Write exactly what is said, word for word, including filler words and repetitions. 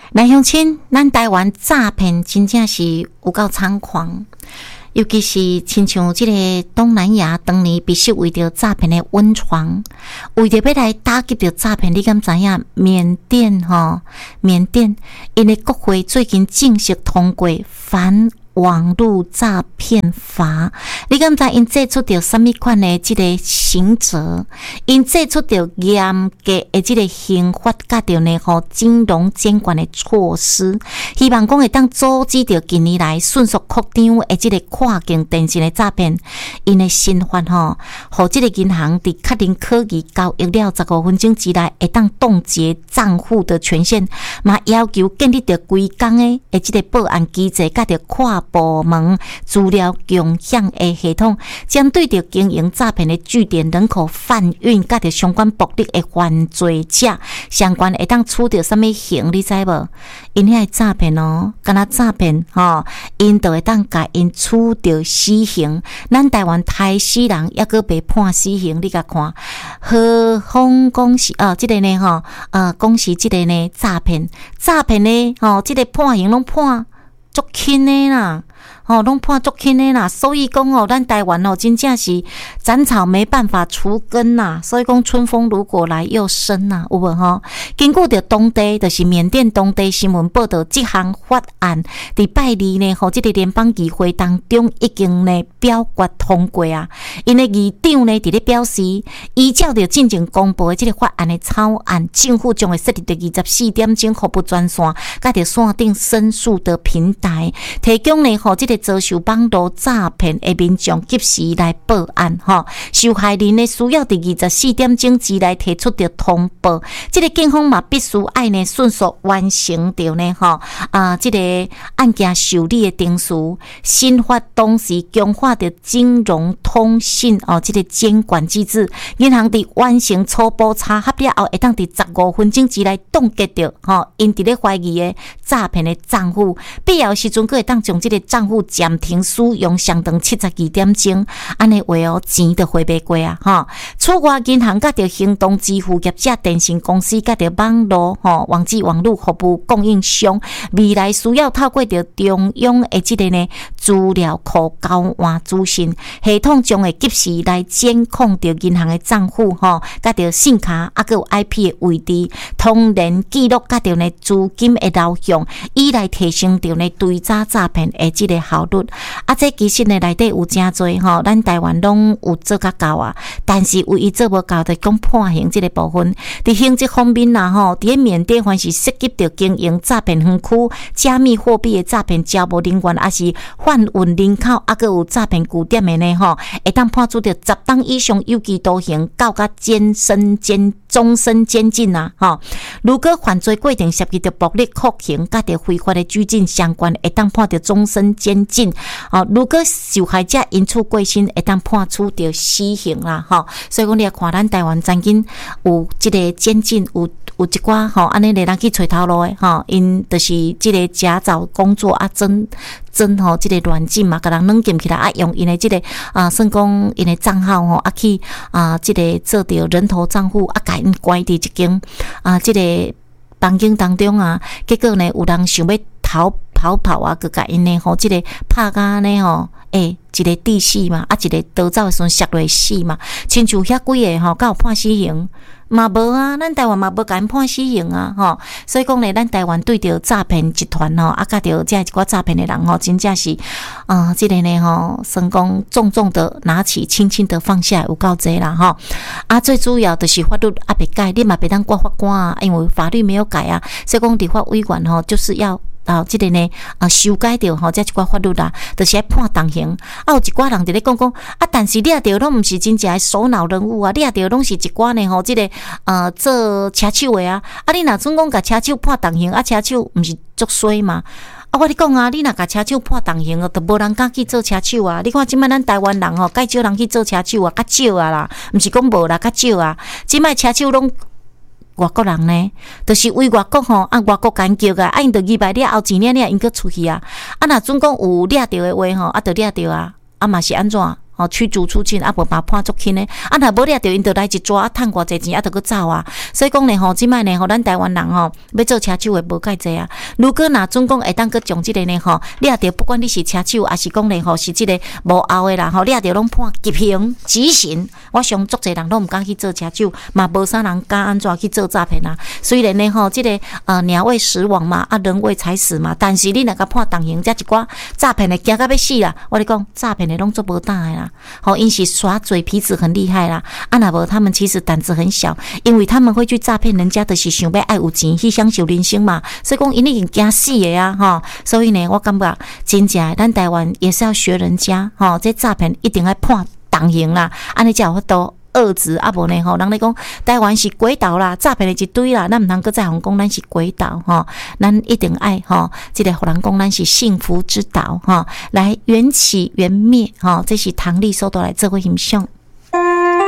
来乡亲，咱台湾诈骗真正是有够猖狂，尤其是亲像即个东南亚当年必须为着诈骗的温床，为着要来打击着诈骗，你敢知影？缅甸吼，缅甸因的国会最近正式通过反网络诈骗法，你敢知因制出着什么款的即个刑责？因制出着严格的即个刑法，甲着呢吼金融监管的措施，希望讲会当阻止着近年来迅速扩张的即个跨境电信的诈骗。因的新法吼，互即个银行伫确定可疑交易了十五分钟之内，会当冻结账户的权限，嘛要求建立着规工的诶即个报案机制，甲着跨部门资料共享的系统，针对着经营诈骗的据点、人口贩运，甲着相关暴力的犯罪者，相关会当处着什么刑？你知无？因遐诈骗哦，敢若诈骗吼，因就会当甲因处着死刑。咱台湾台死人抑阁被判死刑，你甲看，何况讲是哦，即、这个呢吼，呃，讲是即个呢诈骗，诈骗呢吼，即、这个判刑拢判足轻的啦。哦，拢判足轻的啦，所以讲哦，咱台湾哦，真正是斩草没办法除根呐，所以讲春风如果来又生呐，有无吼？经过着当地，就是缅甸当地新闻报道，这项法案伫拜二呢，吼，即个联邦议会当中已经呢表决通过啊。因为议长呢伫咧表示，依照着进前公布的即个法案的草案，政府将会设立着二十四点钟服务专线，甲着线顶申诉的平台，提供呢吼即个遭受网络诈骗的民众及时来报案，吼，受害人呢需要伫二十四点钟之内提出着通报。这个警方嘛必须爱呢迅速完成着呢，吼啊，这个案件受理的程序。新法同时强化着金融通信哦，这个监管机制，银行伫完成初步查核了后，会当伫十五分钟之内冻结着，吼，因伫咧怀疑的诈骗的账户，必要时阵，佫会当将这个账户暂停使用上长七十二点钟，安尼话哦，钱就回袂过啊！哈，此外，银行甲着行动支付业者、电信公司甲着网络吼、网际网络服务供应商，未来需要透过着中央的即个呢资料库交换资讯系统，将会及时来监控着银行的账户吼，甲着信卡啊，佮有 I P 的位置、通联记录，甲着呢资金的流向，以来提升着呢追查诈骗的即个效率。啊，这其实呢内底有真侪吼，咱台湾拢有做甲到啊，但是唯一做无到的讲判刑即个部分，伫刑责方面啦吼，伫缅甸凡是涉及着经营诈骗园区、加密货币的诈骗招募人员，还是贩运人口，啊，佮有诈骗据点的呢吼，会当判处着十档以上有期徒刑，到甲监身监终身监禁啊！吼，如果犯罪过程涉及着暴力酷刑，甲着非法的拘禁相关，会当判着终身监禁。哦，如果受害者因此过身，会当判处着死刑啦！吼，所以讲你来看咱台湾曾经有即个监禁，有有一寡吼，安尼来人去找头路的吼，因就是即个假找工作啊，真真吼，即个软禁嘛，甲人软禁起来啊，用因的即个啊，算讲因的账号吼，啊去啊，即个做着人头账户啊，甲因关伫一间啊，即个房间当中啊，结果呢，有人想要逃跑跑啊，佮甲因呢吼，即个拍甲呢吼，诶、欸，一个致死嘛，啊，一个逃走的时阵摔落死嘛，亲像遐几个吼，敢有判死刑？嘛无啊，咱台湾嘛无甲因判死刑啊，吼，所以讲咧，咱台湾对着诈骗集团吼，啊，甲着这一寡诈骗的人吼，真正是，啊、呃，即、這个呢吼，算讲重重的拿起，轻轻的放下，有够济啦，吼，啊，最主要就是法律啊袂改，你嘛别当挂法官啊，因为法律没有改啊，所以讲立法委员吼，就是要。啊，即、這个呢，啊，修改掉吼，这一寡法律啦，就是爱判重刑。啊，有一寡人伫咧讲讲，啊，但是掠着拢毋是真正的首脑人物啊，掠着拢是一寡呢吼，即、這个呃做车手的啊，啊，你若准讲甲车手判重刑，啊，车手毋是足衰嘛？啊，我咧讲啊，你若甲车手判重刑，就无人敢去做车手啊。你看即摆咱台湾人吼，介少人去做车手啊，较少啊啦，毋是讲无啦，较少啊。即摆车手拢。外国人呢，就是为外国吼，啊外国干叫啊，啊因着二百了后钱了了，因搁出去啊，啊若准讲有掠着的话吼，啊着掠着啊，啊嘛是安怎？ 吼驱逐出境，啊无把判足轻的，啊若无掠着因，就来一抓，啊趁偌济钱，啊就去走啊。所以讲呢吼，即摆呢吼，咱台湾人吼要做车手的无介济啊。如果若总讲会当去将即个呢吼掠着，不管你是车手，还是讲呢吼是即个无后的啦吼，掠着拢判极刑极刑。我想足济人拢毋敢去做车手，嘛无啥人敢安怎去做诈骗啊。虽然呢吼，即、这个呃鸟为食亡嘛，啊人为财死嘛，但是你若甲判重刑，遮一寡诈骗的惊到要死啦。我咧讲诈骗的拢做无胆的啦，吼因是耍嘴皮子很厉害啦。啊若无他们其实胆子很小，因为他们会去诈骗人家，就是想要爱有钱去享受人生嘛。所以讲因已经惊死的啊，吼。所以呢，我感觉真正咱台湾也是要学人家，吼，这诈骗一定要判重刑啦，安尼才有法度遏制。啊无呢吼，人咧讲台湾是鬼岛啦，诈骗的一堆啦，咱毋通搁再互讲咱是鬼岛吼，咱一定爱吼，即个互人讲咱是幸福之岛吼，来缘起缘灭吼，这是唐立所带来做伙欣赏。